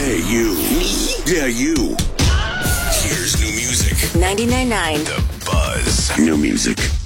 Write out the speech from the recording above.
Hey, you. Me? Yeah, you. Here's new music. 99.9 The Buzz. New music.